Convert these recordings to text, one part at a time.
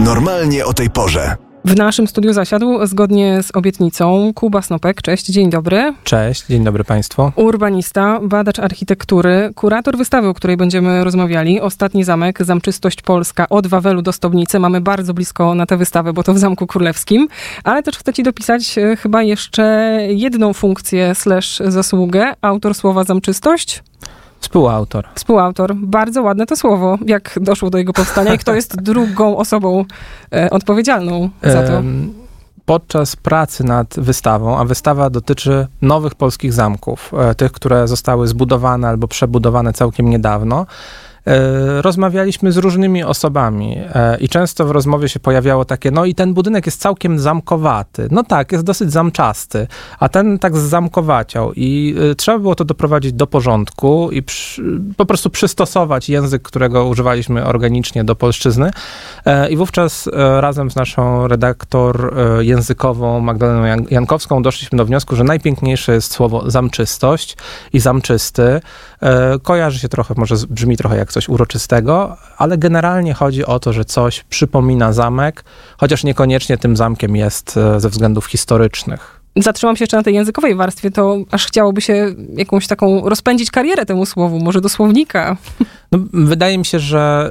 Normalnie o tej porze. W naszym studiu zasiadł, zgodnie z obietnicą, Kuba Snopek. Cześć, dzień dobry. Cześć, dzień dobry Państwu. Urbanista, badacz architektury, kurator wystawy, o której będziemy rozmawiali. Ostatni zamek, Zamczystość Polska, od Wawelu do Stobnicy. Mamy bardzo blisko na tę wystawę, bo to w Zamku Królewskim. Ale też chcę ci dopisać chyba jeszcze jedną funkcję / zasługę. Autor słowa zamczystość? Współautor. Bardzo ładne to słowo. Jak doszło do jego powstania i kto jest drugą osobą odpowiedzialną za to? Podczas pracy nad wystawą, a wystawa dotyczy nowych polskich zamków, tych, które zostały zbudowane albo przebudowane całkiem niedawno, rozmawialiśmy z różnymi osobami i często w rozmowie się pojawiało takie, no i ten budynek jest całkiem zamkowaty. No tak, jest dosyć zamczasty, a ten tak zamkowaciał i trzeba było to doprowadzić do porządku i po prostu przystosować język, którego używaliśmy organicznie do polszczyzny i wówczas razem z naszą redaktor językową Magdaleną Jankowską doszliśmy do wniosku, że najpiękniejsze jest słowo zamczystość i zamczysty. Kojarzy się trochę, może brzmi trochę jak coś uroczystego, ale generalnie chodzi o to, że coś przypomina zamek, chociaż niekoniecznie tym zamkiem jest ze względów historycznych. Zatrzymam się jeszcze na tej językowej warstwie, to aż chciałoby się jakąś taką rozpędzić karierę temu słowu, może do słownika. No, wydaje mi się, że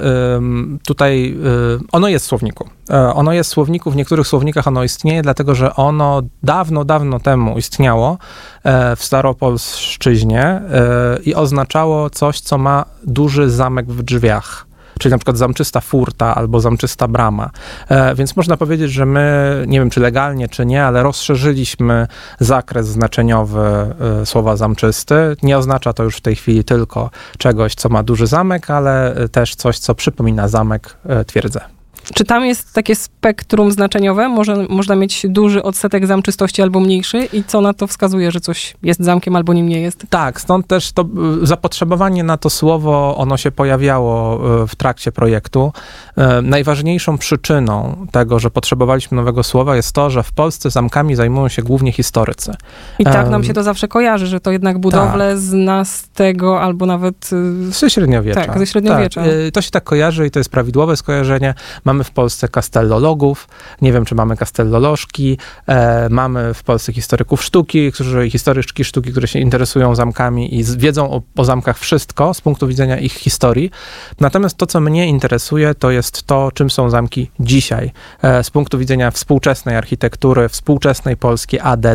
tutaj ono jest w słowniku. Ono jest w słowniku, w niektórych słownikach ono istnieje, dlatego że ono dawno temu istniało w staropolszczyźnie i oznaczało coś, co ma duży zamek w drzwiach. Czyli na przykład zamczysta furta albo zamczysta brama. Więc można powiedzieć, że my, nie wiem czy legalnie, czy nie, ale rozszerzyliśmy zakres znaczeniowy słowa zamczysty. Nie oznacza to już w tej chwili tylko czegoś, co ma duży zamek, ale też coś, co przypomina zamek, twierdzę. Czy tam jest takie spektrum znaczeniowe? Można mieć duży odsetek zamczystości albo mniejszy? I co na to wskazuje, że coś jest zamkiem albo nim nie jest? Tak, stąd też to zapotrzebowanie na to słowo, ono się pojawiało w trakcie projektu. Najważniejszą przyczyną tego, że potrzebowaliśmy nowego słowa jest to, że w Polsce zamkami zajmują się głównie historycy. I tak nam się to zawsze kojarzy, że to jednak budowle z XVII albo nawet... Ze średniowiecza. Tak, ze średniowiecza. Tak. To się tak kojarzy i to jest prawidłowe skojarzenie. Mamy w Polsce castellologów, nie wiem, czy mamy castellolożki, mamy w Polsce historyków sztuki, historyczki sztuki, które się interesują zamkami i wiedzą o zamkach wszystko z punktu widzenia ich historii. Natomiast to, co mnie interesuje, to jest to, czym są zamki dzisiaj. Z punktu widzenia współczesnej architektury, współczesnej Polski AD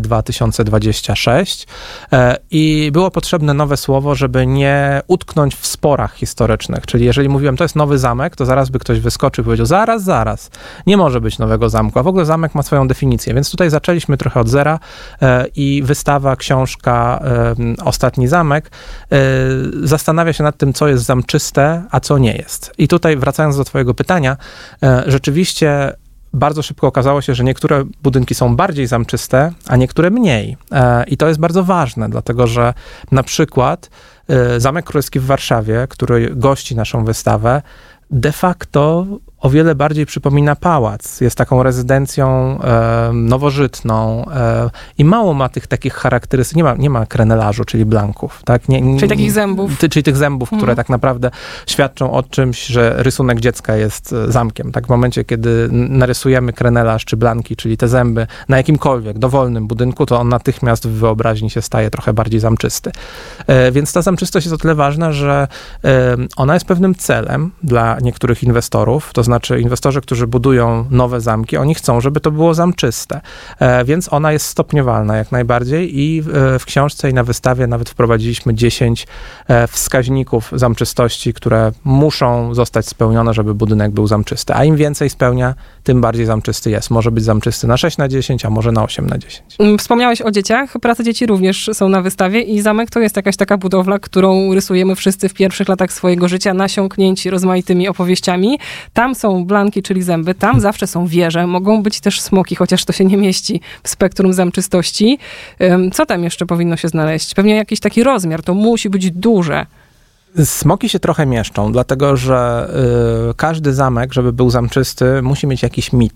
2026. I było potrzebne nowe słowo, żeby nie utknąć w sporach historycznych. Czyli jeżeli mówiłem, to jest nowy zamek, to zaraz by ktoś wyskoczył i powiedział, zaraz. Nie może być nowego zamku, a w ogóle zamek ma swoją definicję, więc tutaj zaczęliśmy trochę od zera i wystawa, książka Ostatni zamek zastanawia się nad tym, co jest zamczyste, a co nie jest. I tutaj wracając do twojego pytania, rzeczywiście bardzo szybko okazało się, że niektóre budynki są bardziej zamczyste, a niektóre mniej. I to jest bardzo ważne, dlatego że na przykład Zamek Królewski w Warszawie, który gości naszą wystawę, de facto o wiele bardziej przypomina pałac. Jest taką rezydencją nowożytną i mało ma tych takich charakterystyk. Nie ma krenelarzu, czyli blanków. Tak? Czyli takich zębów. Czyli tych zębów, które tak naprawdę świadczą o czymś, że rysunek dziecka jest zamkiem. Tak? W momencie, kiedy narysujemy krenelarz czy blanki, czyli te zęby na jakimkolwiek dowolnym budynku, to on natychmiast w wyobraźni się staje trochę bardziej zamczysty. Więc ta zamczystość jest o tyle ważna, że ona jest pewnym celem dla niektórych inwestorów. To znaczy inwestorzy, którzy budują nowe zamki, oni chcą, żeby to było zamczyste. Więc ona jest stopniowalna jak najbardziej i w książce i na wystawie nawet wprowadziliśmy 10 wskaźników zamczystości, które muszą zostać spełnione, żeby budynek był zamczysty. A im więcej spełnia, tym bardziej zamczysty jest. Może być zamczysty na 6/10, a może na 8/10. Wspomniałeś o dzieciach. Prace dzieci również są na wystawie i zamek to jest jakaś taka budowla, którą rysujemy wszyscy w pierwszych latach swojego życia, nasiąknięci rozmaitymi opowieściami. Tam są blanki, czyli zęby, tam zawsze są wieże, mogą być też smoki, chociaż to się nie mieści w spektrum zamczystości. Co tam jeszcze powinno się znaleźć? Pewnie jakiś taki rozmiar, to musi być duże. Smoki się trochę mieszczą, dlatego że każdy zamek, żeby był zamczysty, musi mieć jakiś mit.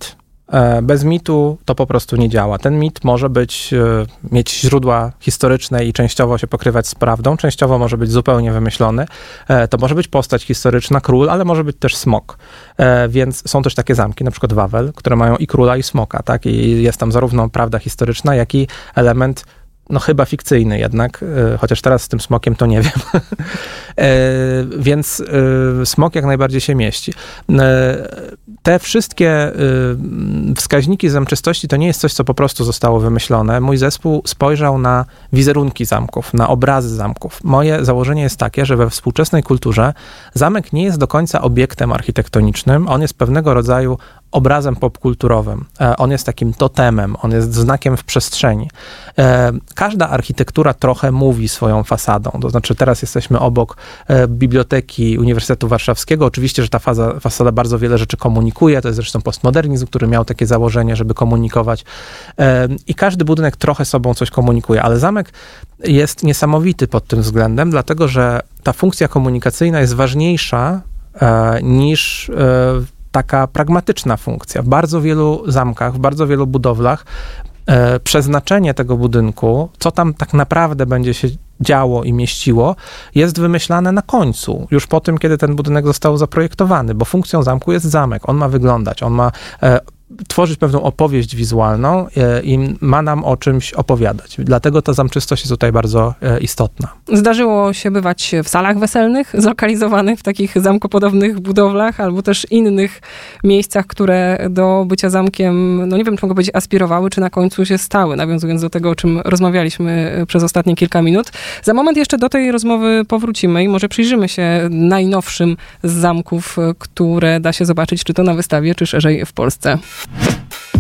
Bez mitu to po prostu nie działa. Ten mit może mieć źródła historyczne i częściowo się pokrywać z prawdą, częściowo może być zupełnie wymyślony. To może być postać historyczna, król, ale może być też smok. Więc są też takie zamki, na przykład Wawel, które mają i króla, i smoka, tak? I jest tam zarówno prawda historyczna, jak i element chyba fikcyjny jednak, chociaż teraz z tym smokiem to nie wiem. Więc smok jak najbardziej się mieści. Te wszystkie wskaźniki zamczystości to nie jest coś, co po prostu zostało wymyślone. Mój zespół spojrzał na wizerunki zamków, na obrazy zamków. Moje założenie jest takie, że we współczesnej kulturze zamek nie jest do końca obiektem architektonicznym, on jest pewnego rodzaju obrazem popkulturowym. On jest takim totemem, on jest znakiem w przestrzeni. Każda architektura trochę mówi swoją fasadą. To znaczy teraz jesteśmy obok Biblioteki Uniwersytetu Warszawskiego. Oczywiście, że ta fasada bardzo wiele rzeczy komunikuje. To jest zresztą postmodernizm, który miał takie założenie, żeby komunikować. I każdy budynek trochę sobą coś komunikuje, ale zamek jest niesamowity pod tym względem, dlatego że ta funkcja komunikacyjna jest ważniejsza niż taka pragmatyczna funkcja. W bardzo wielu zamkach, w bardzo wielu budowlach przeznaczenie tego budynku, co tam tak naprawdę będzie się działo i mieściło, jest wymyślane na końcu, już po tym, kiedy ten budynek został zaprojektowany, bo funkcją zamku jest zamek. On ma wyglądać, on ma tworzyć pewną opowieść wizualną i ma nam o czymś opowiadać. Dlatego ta zamczystość jest tutaj bardzo istotna. Zdarzyło się bywać w salach weselnych, zlokalizowanych w takich zamkopodobnych budowlach, albo też innych miejscach, które do bycia zamkiem, nie wiem, czy mogę powiedzieć, aspirowały, czy na końcu się stały, nawiązując do tego, o czym rozmawialiśmy przez ostatnie kilka minut. Za moment jeszcze do tej rozmowy powrócimy i może przyjrzymy się najnowszym z zamków, które da się zobaczyć, czy to na wystawie, czy szerzej w Polsce.